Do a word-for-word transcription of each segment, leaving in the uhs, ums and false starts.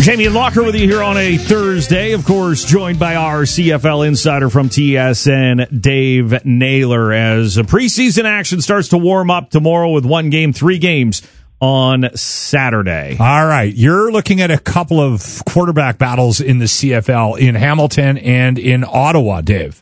Jamie Locker with you here on a Thursday, of course, joined by our C F L insider from T S N, Dave Naylor, as preseason action starts to warm up tomorrow with one game, three games on Saturday. All right, you're looking at a couple of quarterback battles in the C F L in Hamilton and in Ottawa, Dave.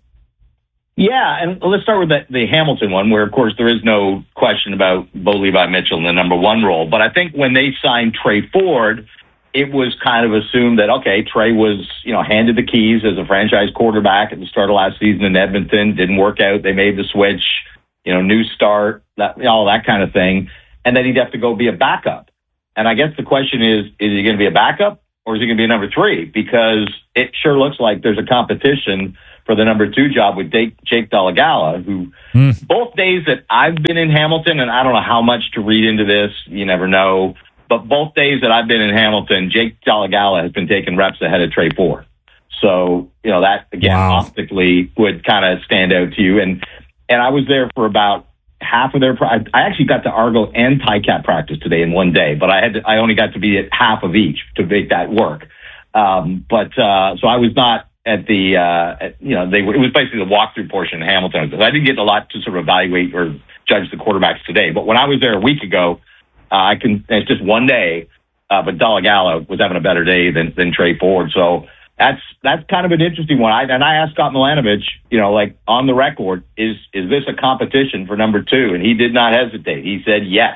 Yeah, and let's start with the, the Hamilton one, where, of course, there is no question about Bo Levi Mitchell in the number one role. But I think when they signed Trey Ford, it was kind of assumed that, okay, Trey was, you know, handed the keys as a franchise quarterback at the start of last season in Edmonton. Didn't work out. They made the switch, you know, new start, that, all that kind of thing. And then he'd have to go be a backup. And I guess the question is, is he going to be a backup or is he going to be a number three? Because it sure looks like there's a competition for the number two job with Jake Dolegala, who mm. both days that I've been in Hamilton, and I don't know how much to read into this, you never know, but both days that I've been in Hamilton, Jake Dolegala has been taking reps ahead of Trey Ford. So, you know, that, again, wow. optically would kind of stand out to you. And and I was there for about half of their – I actually got to Argo and Ticat practice today in one day, but I had to, I only got to be at half of each to make that work. Um, but uh, so I was not at the uh, – at, you know, they it was basically the walkthrough portion in Hamilton. I didn't get a lot to sort of evaluate or judge the quarterbacks today. But when I was there a week ago, Uh, I can. It's just one day, uh, but Dolegala was having a better day than than Trey Ford. So that's that's kind of an interesting one. I, and I asked Scott Milanovich, you know, like on the record, is is this a competition for number two? And he did not hesitate. He said yes.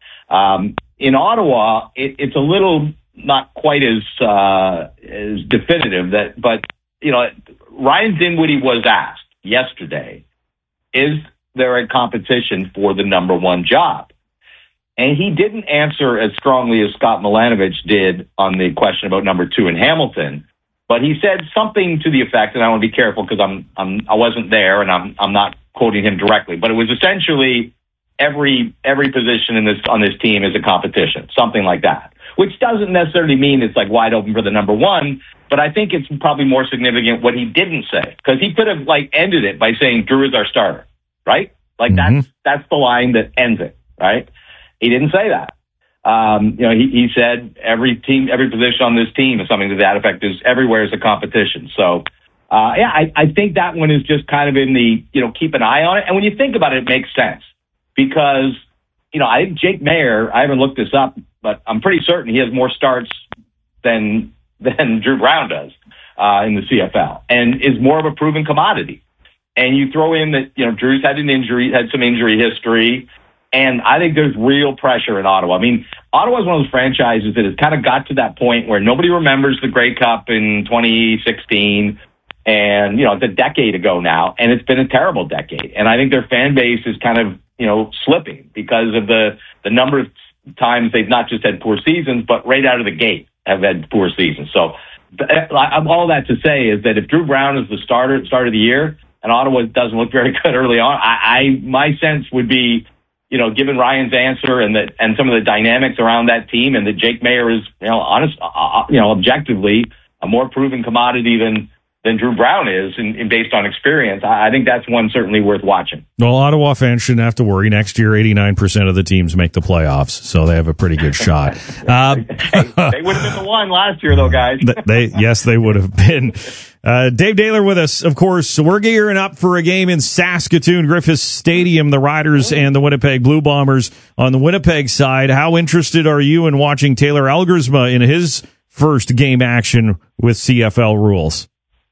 Um, in Ottawa, it, it's a little not quite as uh, as definitive that, but you know, Ryan Dinwiddie was asked yesterday, is there a competition for the number one job? And he didn't answer as strongly as Scott Milanovich did on the question about number two in Hamilton, but he said something to the effect, and I want to be careful because I'm, I'm I wasn't there and I'm I'm not quoting him directly, but it was essentially every every position in this on this team is a competition, something like that. Which doesn't necessarily mean it's like wide open for the number one, but I think it's probably more significant what he didn't say, because he could have like ended it by saying Drew is our starter, right? Like mm-hmm. that's that's the line that ends it, right? He didn't say that. Um, you know, he, he said every team, every position on this team is something to that effect. Is everywhere is a competition. So, uh, yeah, I, I think that one is just kind of in the, you know, keep an eye on it. And when you think about it, it makes sense because, you know, I think Jake Maier, I haven't looked this up, but I'm pretty certain he has more starts than than Drew Brown does uh, in the C F L, and is more of a proven commodity. And you throw in that, you know, Drew's had an injury, had some injury history. And I think there's real pressure in Ottawa. I mean, Ottawa is one of those franchises that has kind of got to that point where nobody remembers the Grey Cup in twenty sixteen. And, you know, it's a decade ago now, and it's been a terrible decade. And I think their fan base is kind of, you know, slipping because of the, the number of times they've not just had poor seasons, but right out of the gate have had poor seasons. So all that to say is that if Drew Brown is the starter at the start of the year and Ottawa doesn't look very good early on, I, I my sense would be, you know, given Ryan's answer and that, and some of the dynamics around that team, and that Jake Maier is, you know, honest, uh, you know, objectively a more proven commodity than than Drew Brown is, in, in based on experience. I, I think that's one certainly worth watching. Well, Ottawa fans shouldn't have to worry. Next year, eighty-nine percent of the teams make the playoffs, so they have a pretty good shot. Uh, hey, they would have been the one last year, though, guys. they yes, they would have been. Uh, Dave Naylor with us, of course. So we're gearing up for a game in Saskatoon, Griffith Stadium, the Riders and the Winnipeg Blue Bombers. On the Winnipeg side, how interested are you in watching Taylor Elgersma in his first game action with C F L rules?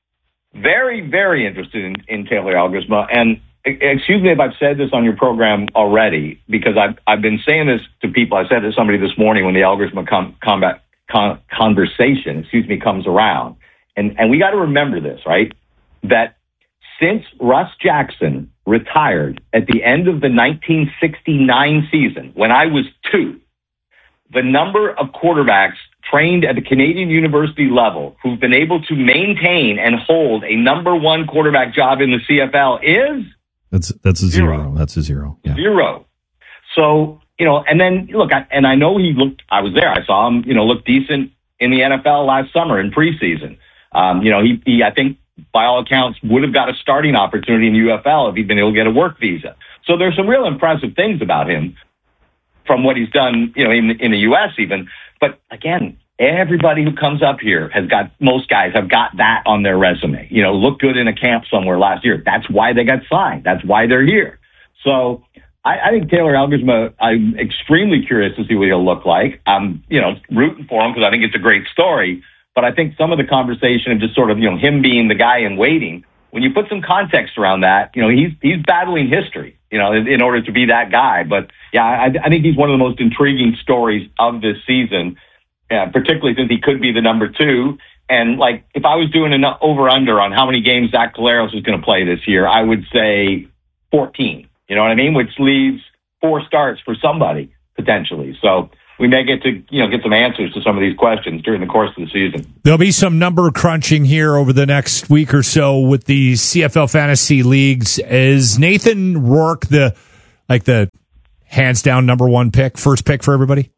Very, very interested in, in Taylor Elgersma. And excuse me if I've said this on your program already, because I've, I've been saying this to people. I said to somebody this morning when the Elgersma com, combat, con, conversation, excuse me, comes around. And, and we got to remember this, right? That since Russ Jackson retired at the end of the nineteen sixty-nine season, when I was two, the number of quarterbacks trained at the Canadian University level who've been able to maintain and hold a number one quarterback job in the C F L is that's that's a zero. zero. That's a zero. Yeah. Zero. So, you know, and then look, I, and I know he looked. I was there. I saw him, you know, look decent in the N F L last summer in preseason. Um, you know, he, he, I think, by all accounts, would have got a starting opportunity in U F L if he'd been able to get a work visa. So there's some real impressive things about him from what he's done, you know, in, in the U S even. But again, everybody who comes up here has got, most guys have got that on their resume. You know, look good in a camp somewhere last year. That's why they got signed. That's why they're here. So I, I think Taylor Elgersma, I'm extremely curious to see what he'll look like. I'm, you know, rooting for him because I think it's a great story. But I think some of the conversation of just sort of, you know, him being the guy in waiting, when you put some context around that, you know, he's he's battling history, you know, in, in order to be that guy. But, yeah, I, I think he's one of the most intriguing stories of this season, uh, particularly since he could be the number two. And, like, if I was doing an over-under on how many games Zach Collaros is going to play this year, I would say fourteen, you know what I mean, which leaves four starts for somebody, potentially. So we may get to, you know, get some answers to some of these questions during the course of the season. There'll be some number crunching here over the next week or so with the C F L fantasy leagues. Is Nathan Rourke the, like the hands down number one pick, first pick for everybody?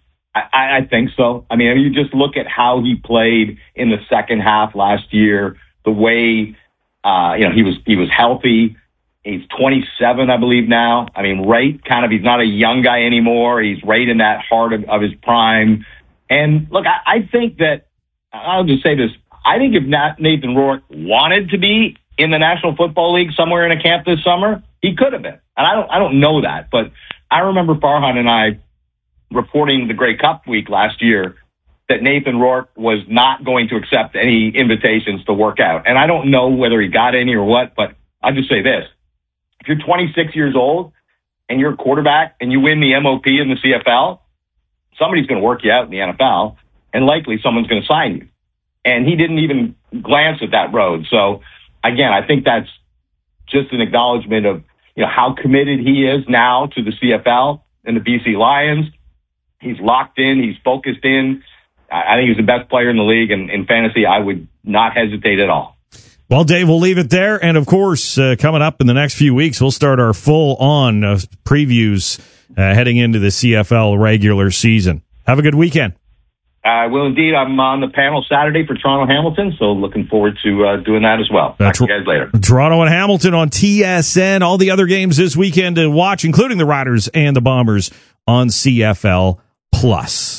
I, I think so. I mean, you just look at how he played in the second half last year, the way, uh, you know, he was, he was healthy. He's twenty-seven, I believe now. I mean, right, kind of, he's not a young guy anymore. He's right in that heart of, of his prime. And look, I, I think that, I'll just say this, I think if not Nathan Rourke wanted to be in the National Football League somewhere in a camp this summer, he could have been. And I don't, I don't know that, but I remember Farhan and I reporting the Grey Cup week last year that Nathan Rourke was not going to accept any invitations to work out. And I don't know whether he got any or what, but I'll just say this. If you're twenty-six years old and you're a quarterback and you win the M O P in the C F L, somebody's going to work you out in the N F L, and likely someone's going to sign you. And he didn't even glance at that road. So, again, I think that's just an acknowledgement of, you know, how committed he is now to the C F L and the B C Lions. He's locked in. He's focused in. I think he's the best player in the league. And in fantasy, I would not hesitate at all. Well, Dave, we'll leave it there. And, of course, uh, coming up in the next few weeks, we'll start our full-on uh, previews uh, heading into the C F L regular season. Have a good weekend. I uh, will indeed. I'm on the panel Saturday for Toronto Hamilton, so looking forward to uh, doing that as well. Talk to you guys later. Toronto and Hamilton on T S N. All the other games this weekend to watch, including the Riders and the Bombers on C F L Plus.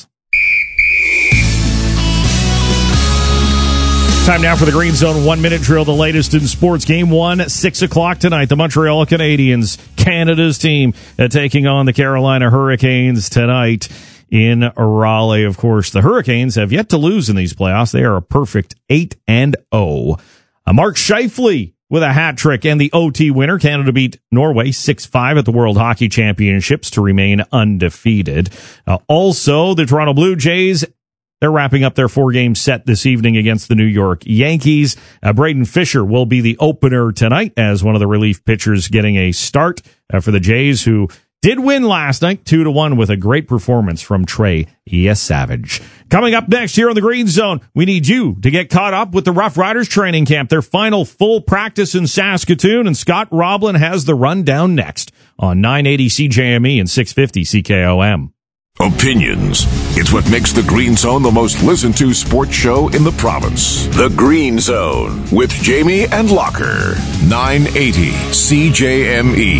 Time now for the Green Zone one-minute drill, the latest in sports. Game one, six o'clock tonight. The Montreal Canadiens, Canada's team, uh, taking on the Carolina Hurricanes tonight in Raleigh. Of course, the Hurricanes have yet to lose in these playoffs. They are a perfect eight and oh. Uh, Mark Scheifele with a hat trick and the O T winner. Canada beat Norway six five at the World Hockey Championships to remain undefeated. Uh, also, the Toronto Blue Jays, they're wrapping up their four-game set this evening against the New York Yankees. Uh, Braden Fisher will be the opener tonight as one of the relief pitchers getting a start uh, for the Jays, who did win last night, two to one, with a great performance from Trey Yesavage. Coming up next here on the Green Zone, we need you to get caught up with the Rough Riders training camp, their final full practice in Saskatoon, and Scott Roblin has the rundown next on nine eighty C J M E and six fifty C K O M. Opinions. It's what makes the Green Zone the most listened to sports show in the province. The Green Zone with Jamie and Locker. nine eighty C J M E.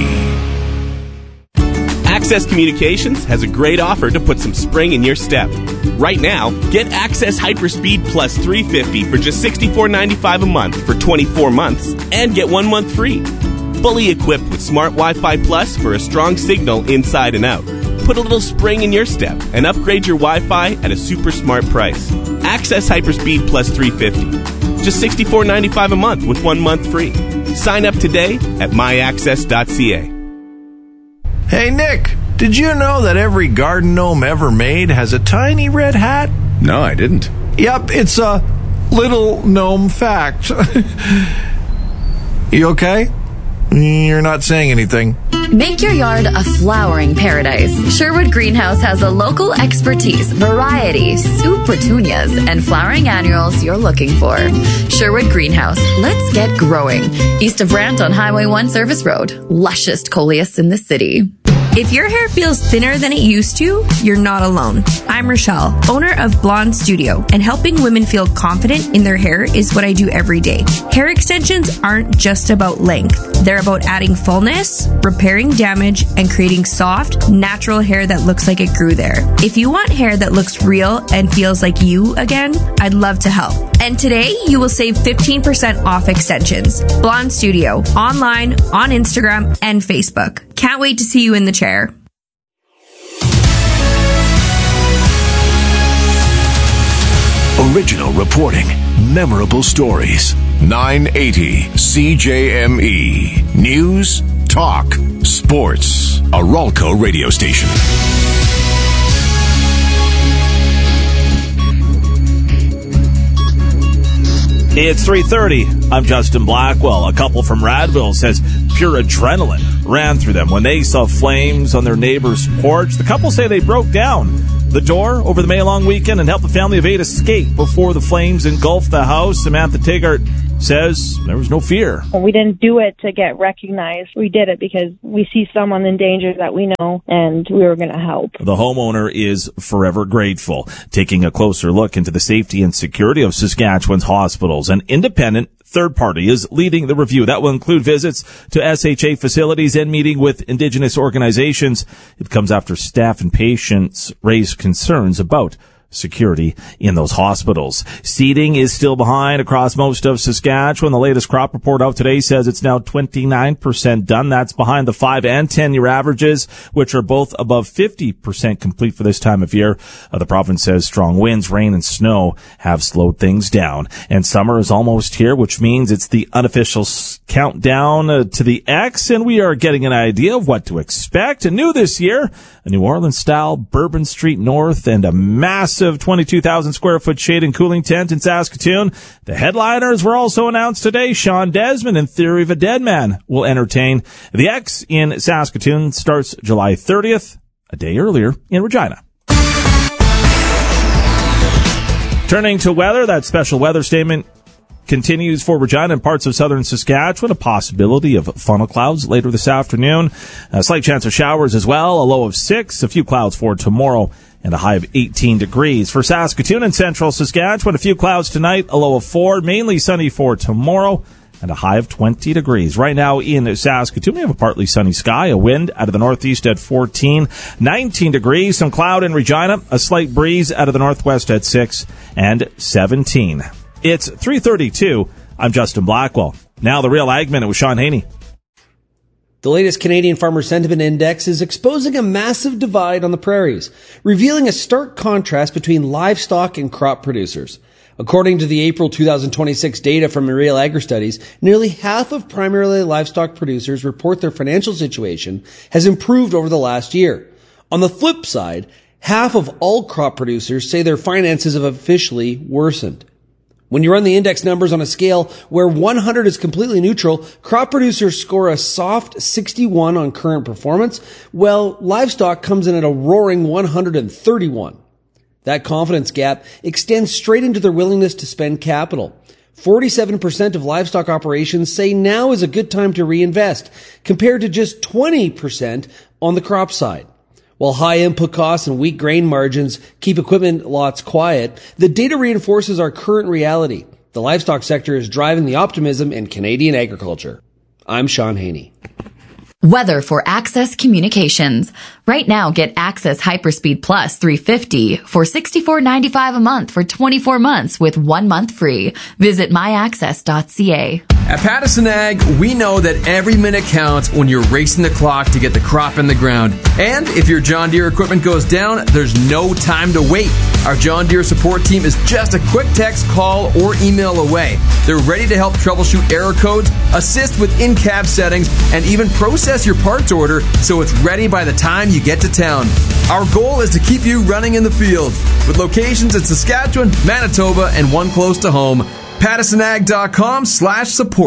Access Communications has a great offer to put some spring in your step. Right now, get Access Hyperspeed Plus three fifty for just sixty-four ninety-five a month for twenty-four months and get one month free. Fully equipped with Smart Wi-Fi Plus for a strong signal inside and out. Put a little spring in your step and upgrade your Wi-Fi at a super smart price. Access Hyperspeed Plus three fifty. Just sixty-four ninety-five a month with one month free. Sign up today at my access dot c a. Hey, Nick, did you know that every garden gnome ever made has a tiny red hat? No, I didn't. Yep, it's a little gnome fact. You okay? You're not saying anything. Make your yard a flowering paradise. Sherwood Greenhouse has the local expertise, variety, super petunias, and flowering annuals you're looking for. Sherwood Greenhouse, let's get growing. East of Brant on Highway one Service Road. Lushest coleus in the city. If your hair feels thinner than it used to, you're not alone. I'm Rochelle, owner of Blonde Studio, and helping women feel confident in their hair is what I do every day. Hair extensions aren't just about length. They're about adding fullness, repairing damage, and creating soft, natural hair that looks like it grew there. If you want hair that looks real and feels like you again, I'd love to help. And today, you will save fifteen percent off extensions. Blonde Studio, online, on Instagram, and Facebook. Can't wait to see you in the chair. Original reporting, memorable stories. nine eighty C J M E. News, talk, sports. A Ralco radio station. It's three thirty. I'm Justin Blackwell. A couple from Radville says pure adrenaline ran through them when they saw flames on their neighbor's porch. The couple say they broke down the door over the May long weekend and helped the family of eight escape before the flames engulfed the house. Samantha Tigart says there was no fear. We didn't do it to get recognized. We did it because we see someone in danger that we know, and we were going to help. The homeowner is forever grateful. Taking a closer look into the safety and security of Saskatchewan's hospitals, an independent third party is leading the review. That will include visits to S H A facilities and meeting with Indigenous organizations. It comes after staff and patients raised concerns about security in those hospitals. Seeding is still behind across most of Saskatchewan. The latest crop report out today says it's now twenty-nine percent done. That's behind the five and ten year averages, which are both above fifty percent complete for this time of year. Uh, the province says strong winds, rain, and snow have slowed things down. And summer is almost here, which means it's the unofficial s- countdown uh, to the X, and we are getting an idea of what to expect. And new this year, a New Orleans-style Bourbon Street North and a massive twenty-two thousand square foot shade and cooling tent in Saskatoon. The headliners were also announced today. Sean Desmond and Theory of a Dead Man will entertain. The X in Saskatoon starts July thirtieth, a day earlier in Regina. Turning to weather, that special weather statement continues for Regina and parts of southern Saskatchewan. A possibility of funnel clouds later this afternoon. A slight chance of showers as well. A low of six. A few clouds for tomorrow and a high of eighteen degrees. For Saskatoon and central Saskatchewan, a few clouds tonight. A low of four. Mainly sunny for tomorrow and a high of twenty degrees. Right now in Saskatoon, we have a partly sunny sky. A wind out of the northeast at fourteen. nineteen degrees. Some cloud in Regina. A slight breeze out of the northwest at six and seventeen. It's three thirty-two. I'm Justin Blackwell. Now the Real Ag Minute with Sean Haney. The latest Canadian Farmer Sentiment Index is exposing a massive divide on the prairies, revealing a stark contrast between livestock and crop producers. According to the April twenty twenty-six data from Real AgriStudies, nearly half of primarily livestock producers report their financial situation has improved over the last year. On the flip side, half of all crop producers say their finances have officially worsened. When you run the index numbers on a scale where one hundred is completely neutral, crop producers score a soft sixty-one on current performance, while livestock comes in at a roaring one hundred thirty-one. That confidence gap extends straight into their willingness to spend capital. forty-seven percent of livestock operations say now is a good time to reinvest, compared to just twenty percent on the crop side. While high input costs and weak grain margins keep equipment lots quiet, the data reinforces our current reality. The livestock sector is driving the optimism in Canadian agriculture. I'm Sean Haney. Weather for Access Communications. Right now, get Access Hyperspeed Plus three fifty for sixty-four ninety-five a month for twenty-four months with one month free. Visit my access dot c a. At Pattison Ag, we know that every minute counts when you're racing the clock to get the crop in the ground. And if your John Deere equipment goes down, there's no time to wait. Our John Deere support team is just a quick text, call, or email away. They're ready to help troubleshoot error codes, assist with in-cab settings, and even process your parts order so it's ready by the time you get to town. Our goal is to keep you running in the field. With locations in Saskatchewan, Manitoba, and one close to home, pattisonag dot com slash support.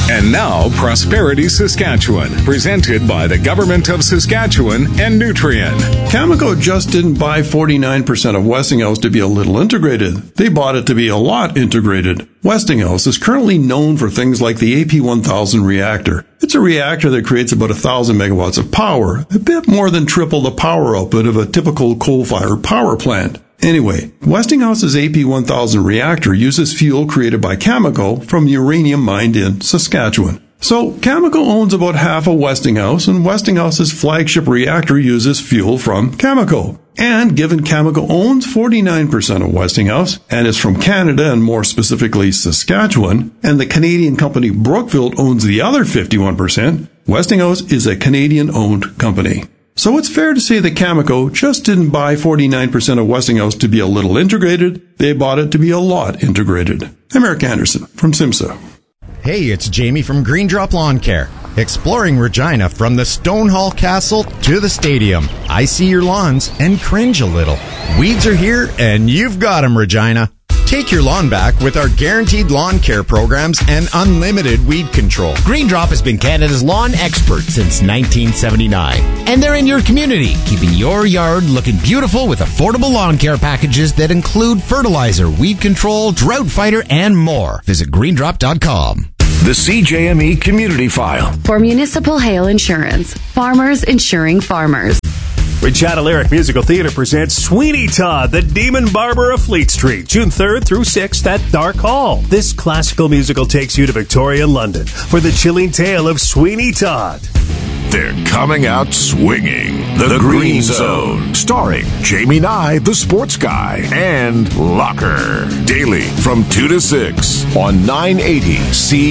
And now, Prosperity Saskatchewan, presented by the Government of Saskatchewan and Nutrien. Cameco just didn't buy forty-nine percent of Westinghouse to be a little integrated. They bought it to be a lot integrated. Westinghouse is currently known for things like the A P one thousand reactor. It's a reactor that creates about one thousand megawatts of power, a bit more than triple the power output of a typical coal-fired power plant. Anyway, Westinghouse's A P one thousand reactor uses fuel created by Cameco from uranium mined in Saskatchewan. So, Cameco owns about half of Westinghouse, and Westinghouse's flagship reactor uses fuel from Cameco. And given Cameco owns forty-nine percent of Westinghouse, and is from Canada and more specifically Saskatchewan, and the Canadian company Brookfield owns the other fifty-one percent, Westinghouse is a Canadian-owned company. So it's fair to say that Cameco just didn't buy forty-nine percent of Westinghouse to be a little integrated, they bought it to be a lot integrated. I'm Eric Anderson from SIMSA. Hey, it's Jamie from Green Drop Lawn Care. Exploring Regina from the Stonehall Castle to the stadium. I see your lawns and cringe a little. Weeds are here and you've got 'em, Regina. Take your lawn back with our guaranteed lawn care programs and unlimited weed control. Green Drop has been Canada's lawn expert since nineteen seventy-nine. And they're in your community, keeping your yard looking beautiful with affordable lawn care packages that include fertilizer, weed control, drought fighter, and more. Visit green drop dot com. The C J M E Community File. For Municipal Hail Insurance, farmers insuring farmers. Regina Lyric Musical Theater presents Sweeney Todd, the Demon Barber of Fleet Street, June third through sixth at Dark Hall. This classical musical takes you to Victoria, London, for the chilling tale of Sweeney Todd. They're coming out swinging. The, the Green, Green Zone. Zone. Starring Jamie Nye, the sports guy, and Locker. Daily from two to six on nine eighty C